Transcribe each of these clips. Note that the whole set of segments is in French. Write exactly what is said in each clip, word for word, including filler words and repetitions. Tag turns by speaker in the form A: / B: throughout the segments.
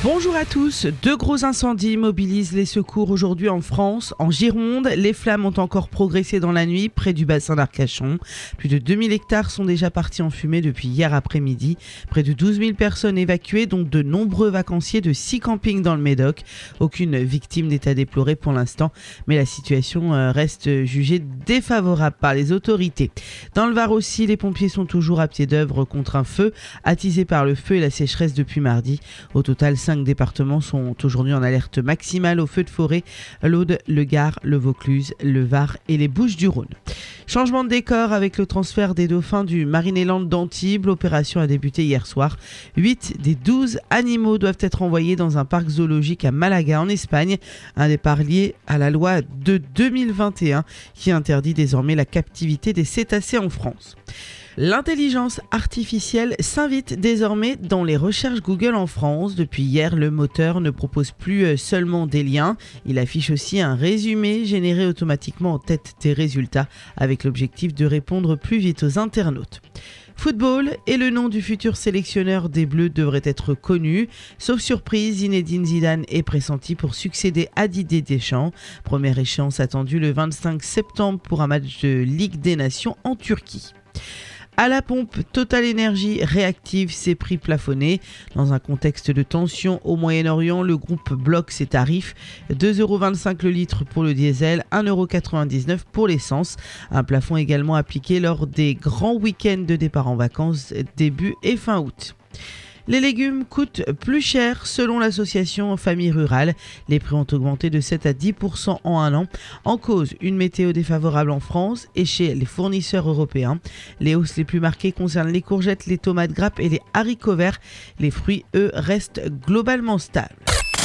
A: Bonjour à tous. Deux gros incendies mobilisent les secours aujourd'hui en France. En Gironde, les flammes ont encore progressé dans la nuit près du bassin d'Arcachon. Plus de deux mille hectares sont déjà partis en fumée depuis hier après-midi. Près de douze mille personnes évacuées, dont de nombreux vacanciers de six campings dans le Médoc. Aucune victime n'est à déplorer pour l'instant, mais la situation reste jugée défavorable par les autorités. Dans le Var aussi, les pompiers sont toujours à pied d'œuvre contre un feu attisé par le feu et la sécheresse depuis mardi. Au total, cinq départements sont aujourd'hui en alerte maximale au feu de forêt: l'Aude, le Gard, le Vaucluse, le Var et les Bouches-du-Rhône. Changement de décor avec le transfert des dauphins du Marineland d'Antibes. L'opération a débuté hier soir. huit des douze animaux doivent être envoyés dans un parc zoologique à Malaga en Espagne. Un départ lié à la loi de deux mille vingt et un qui interdit désormais la captivité des cétacés en France. L'intelligence artificielle s'invite désormais dans les recherches Google en France. Depuis hier, le moteur ne propose plus seulement des liens, il affiche aussi un résumé généré automatiquement en tête des résultats avec l'objectif de répondre plus vite aux internautes. Football et le nom du futur sélectionneur des Bleus devrait être connu. Sauf surprise, Zinedine Zidane est pressenti pour succéder à Didier Deschamps. Première échéance attendue le vingt-cinq septembre pour un match de Ligue des Nations en Turquie. À la pompe, Total Energy réactive ses prix plafonnés. Dans un contexte de tension au Moyen-Orient, le groupe bloque ses tarifs. deux euros vingt-cinq le litre pour le diesel, un euro quatre-vingt-dix-neuf pour l'essence. Un plafond également appliqué lors des grands week-ends de départ en vacances début et fin août. Les légumes coûtent plus cher selon l'association Famille Rurale. Les prix ont augmenté de sept à dix pour cent en un an. En cause, une météo défavorable en France et chez les fournisseurs européens. Les hausses les plus marquées concernent les courgettes, les tomates grappes et les haricots verts. Les fruits, eux, restent globalement stables.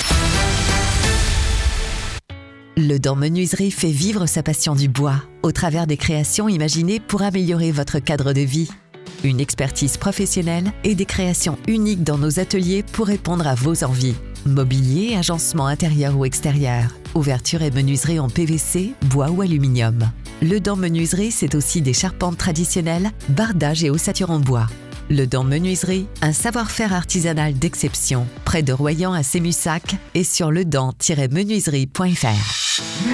B: Le Dent Menuiserie fait vivre sa passion du bois au travers des créations imaginées pour améliorer votre cadre de vie. Une expertise professionnelle et des créations uniques dans nos ateliers pour répondre à vos envies. Mobilier, agencement intérieur ou extérieur, ouverture et menuiserie en P V C, bois ou aluminium. Le Dent Menuiserie, c'est aussi des charpentes traditionnelles, bardages et ossature en bois. Le Dent Menuiserie, un savoir-faire artisanal d'exception, près de Royan à Sémussac et sur ledent tiret menuiserie point f r.